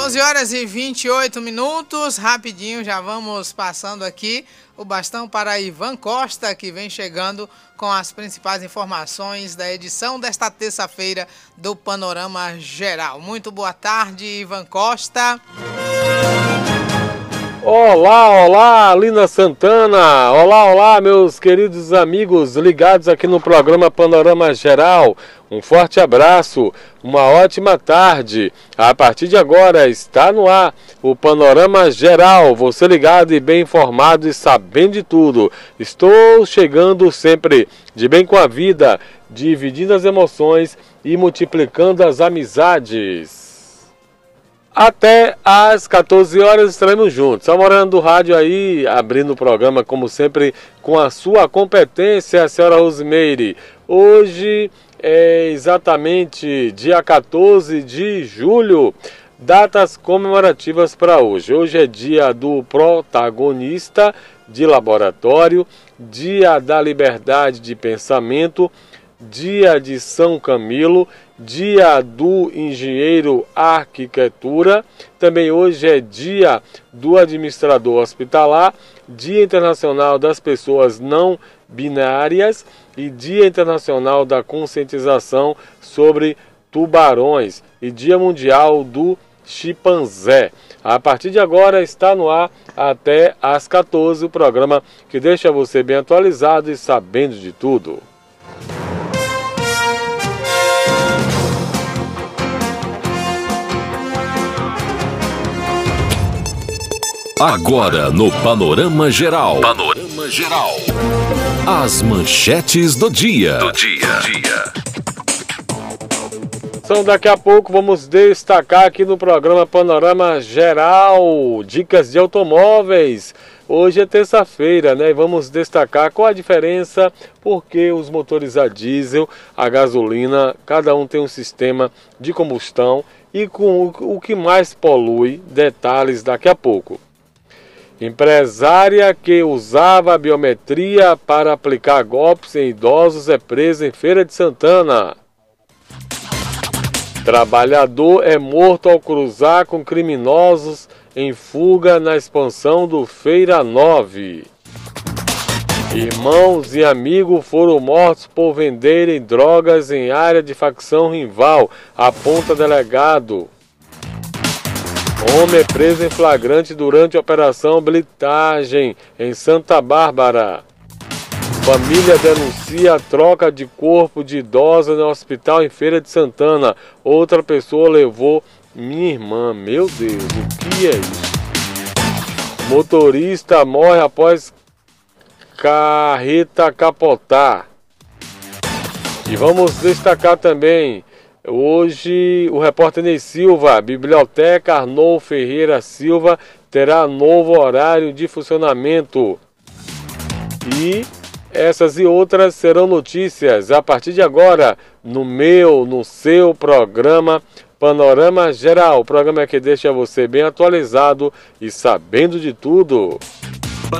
11 horas e 28 minutos, rapidinho já vamos passando aqui o bastão para Ivan Costa, que vem chegando com as principais informações da edição desta terça-feira do Panorama Geral. Muito boa tarde, Ivan Costa. Olá, Lina Santana. Olá, meus queridos amigos ligados aqui no programa Panorama Geral. Um forte abraço, uma ótima tarde. A partir de agora está no ar o Panorama Geral. Você ligado e bem informado e sabendo de tudo. Estou chegando sempre de bem com a vida, dividindo as emoções e multiplicando as amizades. Até às 14 horas estaremos juntos. A Morando do Rádio aí, abrindo o programa, como sempre, com a sua competência, a senhora Rosimeire. Hoje é exatamente dia 14 de julho. Datas comemorativas para hoje. Hoje é dia do protagonista de laboratório, dia da liberdade de pensamento, dia de São Camilo, dia do engenheiro arquitetura, também hoje é dia do administrador hospitalar, dia internacional das pessoas não binárias e dia internacional da conscientização sobre tubarões e dia mundial do chimpanzé. A partir de agora está no ar até às 14, o programa que deixa você bem atualizado e sabendo de tudo. Agora no Panorama Geral. Panorama Geral. As manchetes do dia. Então, daqui a pouco vamos destacar aqui no programa Panorama Geral dicas de automóveis. Hoje é terça-feira, né? E vamos destacar qual a diferença, porque os motores a diesel, a gasolina, cada um tem um sistema de combustão e com o que mais polui. Detalhes daqui a pouco. Empresária que usava a biometria para aplicar golpes em idosos é presa em Feira de Santana. Trabalhador é morto ao cruzar com criminosos em fuga na expansão do Feira 9. Irmãos e amigos foram mortos por venderem drogas em área de facção rival, aponta delegado. Homem é preso em flagrante durante a operação blitagem em Santa Bárbara. Família denuncia a troca de corpo de idosa no hospital em Feira de Santana. Outra pessoa levou minha irmã. Meu Deus, o que é isso? Motorista morre após carreta capotar. E vamos destacar também hoje o repórter Ney Silva. Biblioteca Arnoldo Ferreira Silva terá novo horário de funcionamento. E essas e outras serão notícias a partir de agora no seu programa Panorama Geral. O programa que deixa você bem atualizado e sabendo de tudo.